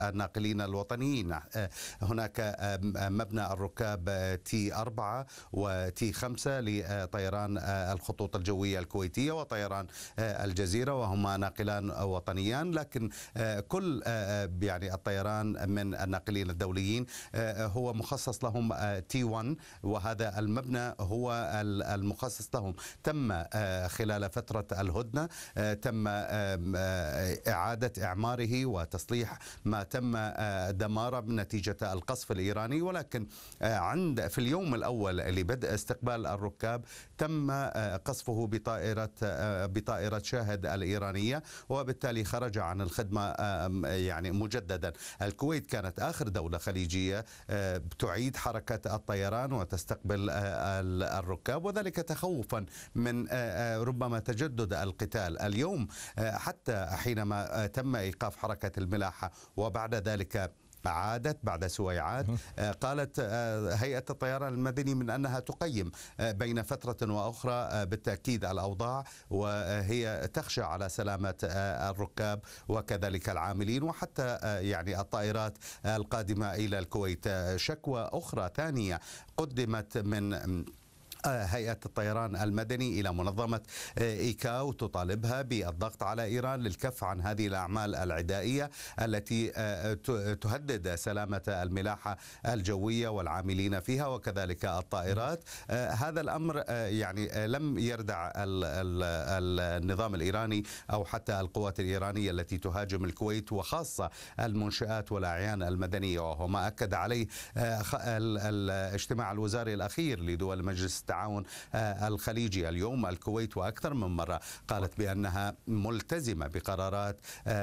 الناقلين الوطنيين. هناك مبنى الركاب تي 4 وتي 5 لطيران الخطوط الجوية الكويتية وطيران الجزيرة، وهما ناقلان وطنيان، لكن كل يعني الطيران من الناقلين الدوليين هو مخصص لهم تي 1، وهذا المبنى هو المخصص لهم. تم خلال فترة الهدنة تم إعادة إعماره وتصليح ما تم دماره نتيجة القصف الإيراني، ولكن في اليوم الأول لبدء استقبال الركاب تم قصفه بطائرة شاهد الإيرانية، وبالتالي خرج عن الخدمة يعني مجددا. الكويت كانت آخر دولة خليجية تعيد حركة الطيران وتستقبل الركاب، وذلك تخوفا من ربما تجدد القتال. اليوم حتى حينما تم إيقاف حركة الملاحة وبعد ذلك عادت بعد سويعات، قالت هيئة الطيران المدني من أنها تقيم بين فترة وأخرى بالتأكيد الأوضاع، وهي تخشى على سلامة الركاب وكذلك العاملين وحتى يعني الطائرات القادمة إلى الكويت. شكوى أخرى ثانية قدمت من هيئة الطيران المدني إلى منظمة إيكاو تطالبها بالضغط على إيران للكف عن هذه الأعمال العدائية التي تهدد سلامة الملاحة الجوية والعاملين فيها وكذلك الطائرات. هذا الأمر يعني لم يردع النظام الإيراني أو حتى القوات الإيرانية التي تهاجم الكويت، وخاصة المنشآت والأعيان المدنية، وهو ما أكد عليه الاجتماع الوزاري الأخير لدول مجلس التعاون الخليجي. اليوم الكويت وأكثر من مرة قالت بأنها ملتزمة بقرارات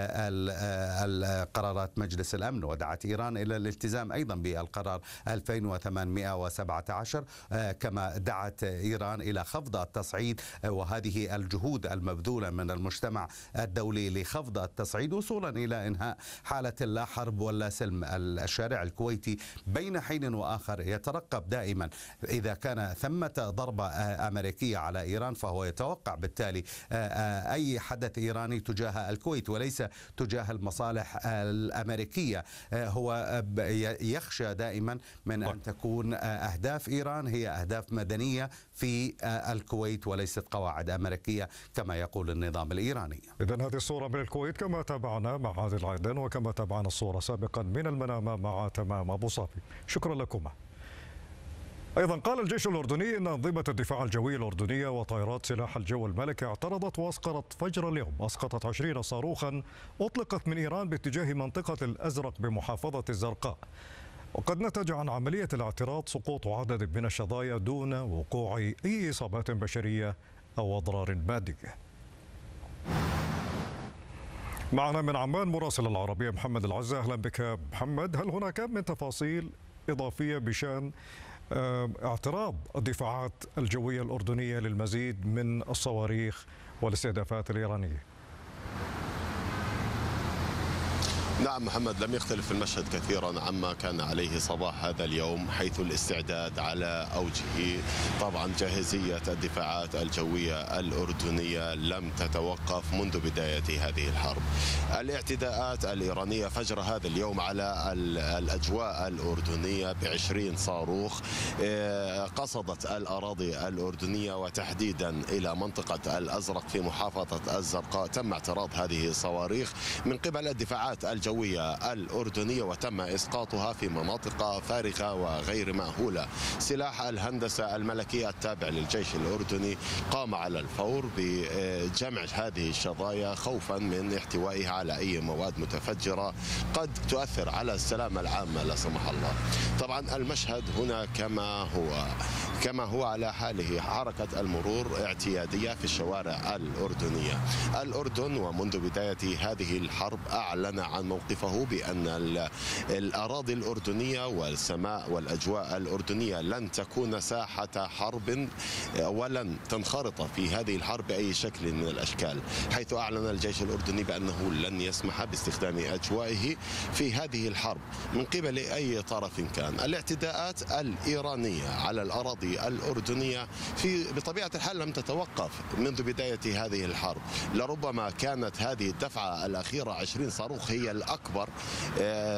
قرارات مجلس الأمن، ودعت إيران إلى الالتزام أيضا بالقرار 2817، كما دعت إيران إلى خفض التصعيد، وهذه الجهود المبذولة من المجتمع الدولي لخفض التصعيد وصولا إلى إنهاء حالة لا حرب ولا سلم. الشارع الكويتي بين حين وآخر يترقب دائما إذا كان ثمة ضربة أمريكية على إيران فهو يتوقع بالتالي أي حدث إيراني تجاه الكويت وليس تجاه المصالح الأمريكية. هو يخشى دائما من أن تكون أهداف إيران هي أهداف مدنية في الكويت وليست قواعد أمريكية كما يقول النظام الإيراني. إذن هذه الصورة من الكويت كما تابعنا مع عادل عيدان وكما تابعنا الصورة سابقا من المنامة مع تمام أبو صافي. شكرا لكما. أيضا قال الجيش الأردني أن أنظمة الدفاع الجوي الأردنية وطائرات سلاح الجو الملكي اعترضت وأسقطت فجر اليوم 20 صاروخا أطلقت من إيران باتجاه منطقة الأزرق بمحافظة الزرقاء، وقد نتج عن عملية الاعتراض سقوط عدد من الشظايا دون وقوع أي إصابات بشرية أو أضرار مادية. معنا من عمان مراسل العربية محمد العزة. أهلا بك محمد. هل هناك من تفاصيل إضافية بشأن اعتراض الدفاعات الجوية الأردنية للمزيد من الصواريخ والاستهدافات الإيرانية؟ نعم محمد، لم يختلف المشهد كثيرا عما كان عليه صباح هذا اليوم، حيث الاستعداد على أوجه. طبعا جاهزية الدفاعات الجوية الأردنية لم تتوقف منذ بداية هذه الحرب. الاعتداءات الإيرانية فجر هذا اليوم على الأجواء الأردنية ب20 صاروخ قصدت الأراضي الأردنية وتحديدا إلى منطقة الأزرق في محافظة الزرقاء. تم اعتراض هذه الصواريخ من قبل الدفاعات الجوية الأردنية وتم إسقاطها في مناطق فارغة وغير مأهولة. سلاح الهندسة الملكية التابع للجيش الأردني قام على الفور بجمع هذه الشظايا خوفا من احتوائها على أي مواد متفجرة قد تؤثر على السلامة العامة لا سمح الله. طبعا المشهد هنا كما هو على حاله. حركة المرور اعتيادية في الشوارع الأردنية. الأردن ومنذ بداية هذه الحرب أعلن عن موقفه بأن الأراضي الأردنية والسماء والأجواء الأردنية لن تكون ساحة حرب ولن تنخرط في هذه الحرب بأي شكل من الأشكال، حيث أعلن الجيش الأردني بأنه لن يسمح باستخدام أجوائه في هذه الحرب من قبل أي طرف كان. الاعتداءات الإيرانية على الأراضي الأردنية بطبيعة الحال لم تتوقف منذ بداية هذه الحرب. لربما كانت هذه الدفعة الأخيرة 20 صاروخ هي الأكبر